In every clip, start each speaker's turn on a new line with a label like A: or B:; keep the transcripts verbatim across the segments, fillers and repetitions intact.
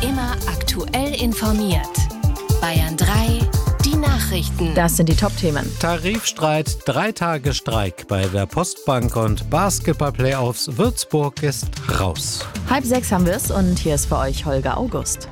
A: Immer aktuell informiert. Bayern drei, die Nachrichten.
B: Das sind die Top-Themen.
C: Tarifstreit, drei Tage Streik bei der Postbank und Basketball-Playoffs. Würzburg ist raus.
B: Halb sechs haben wir es und hier ist für euch Holger August.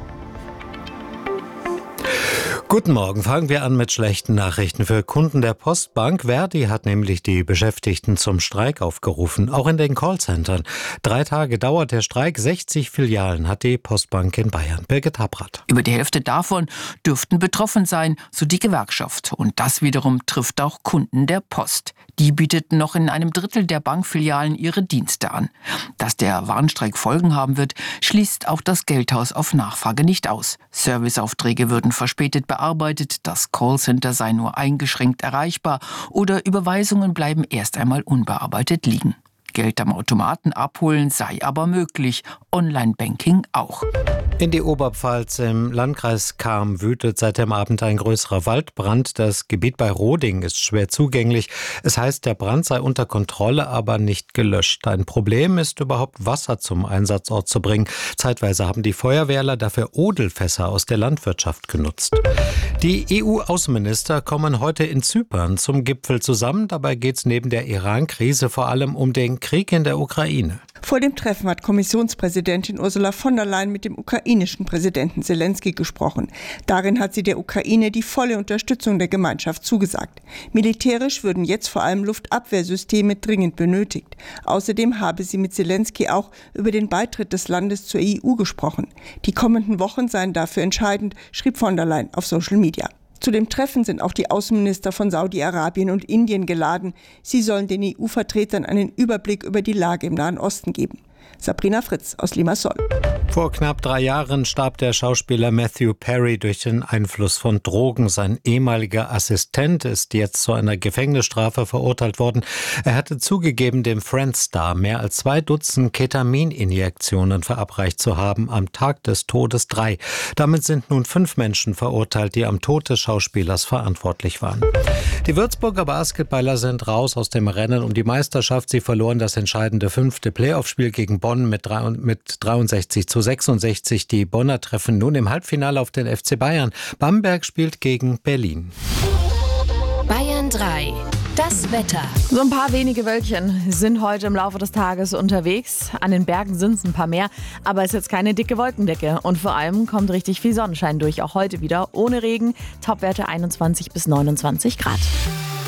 C: Guten Morgen, fangen wir an mit schlechten Nachrichten für Kunden der Postbank. Verdi hat nämlich die Beschäftigten zum Streik aufgerufen, auch in den Callcentern. Drei Tage dauert der Streik, sechzig Filialen hat die Postbank in Bayern. Birgit Habrath.
D: Über die Hälfte davon dürften betroffen sein, so die Gewerkschaft. Und das wiederum trifft auch Kunden der Post. Die bieteten noch in einem Drittel der Bankfilialen ihre Dienste an. Dass der Warnstreik Folgen haben wird, schließt auch das Geldhaus auf Nachfrage nicht aus. Serviceaufträge würden verspätet bearbeitet, das Callcenter sei nur eingeschränkt erreichbar oder Überweisungen bleiben erst einmal unbearbeitet liegen. Geld am Automaten abholen sei aber möglich, Online-Banking auch.
C: In die Oberpfalz im Landkreis Cham wütet seit dem Abend ein größerer Waldbrand. Das Gebiet bei Roding ist schwer zugänglich. Es heißt, der Brand sei unter Kontrolle, aber nicht gelöscht. Ein Problem ist überhaupt, Wasser zum Einsatzort zu bringen. Zeitweise haben die Feuerwehrler dafür Odelfässer aus der Landwirtschaft genutzt. Die E U-Außenminister kommen heute in Zypern zum Gipfel zusammen. Dabei geht es neben der Iran-Krise vor allem um den Krieg in der Ukraine.
E: Vor dem Treffen hat Kommissionspräsidentin Ursula von der Leyen mit dem ukrainischen Präsidenten Zelensky gesprochen. Darin hat sie der Ukraine die volle Unterstützung der Gemeinschaft zugesagt. Militärisch würden jetzt vor allem Luftabwehrsysteme dringend benötigt. Außerdem habe sie mit Zelensky auch über den Beitritt des Landes zur E U gesprochen. Die kommenden Wochen seien dafür entscheidend, schrieb von der Leyen auf Social Media. Zu dem Treffen sind auch die Außenminister von Saudi-Arabien und Indien geladen. Sie sollen den E U-Vertretern einen Überblick über die Lage im Nahen Osten geben. Sabrina Fritz aus Limassol.
C: Vor knapp drei Jahren starb der Schauspieler Matthew Perry durch den Einfluss von Drogen. Sein ehemaliger Assistent ist jetzt zu einer Gefängnisstrafe verurteilt worden. Er hatte zugegeben, dem Friends-Star mehr als zwei Dutzend Ketamin-Injektionen verabreicht zu haben, am Tag des Todes drei. Damit sind nun fünf Menschen verurteilt, die am Tod des Schauspielers verantwortlich waren. Die Würzburger Basketballer sind raus aus dem Rennen um die Meisterschaft. Sie verloren das entscheidende fünfte Playoff-Spiel gegen Bonn mit dreiundsechzig zu sechsundsechzig. Die Bonner treffen nun im Halbfinale auf den F C Bayern. Bamberg spielt gegen Berlin.
A: Bayern drei, das Wetter.
B: So ein paar wenige Wölkchen sind heute im Laufe des Tages unterwegs. An den Bergen sind es ein paar mehr, aber es ist jetzt keine dicke Wolkendecke. Und vor allem kommt richtig viel Sonnenschein durch, auch heute wieder ohne Regen. Topwerte einundzwanzig bis neunundzwanzig Grad.